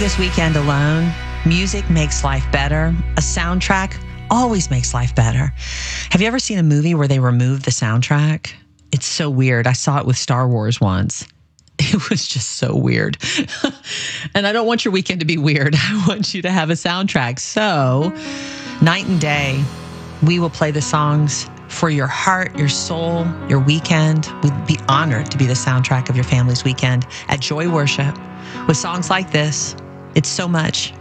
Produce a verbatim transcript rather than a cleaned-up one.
this weekend alone. Music makes life better. A soundtrack always makes life better. Have you ever seen a movie where they removed the soundtrack? It's so weird. I saw it with Star Wars once. It was just so weird. And I don't want your weekend to be weird. I want you to have a soundtrack. So, night and day, we will play the songs for your heart, your soul, your weekend. We'd be honored to be the soundtrack of your family's weekend at Joy Worship with songs like this. It's so much.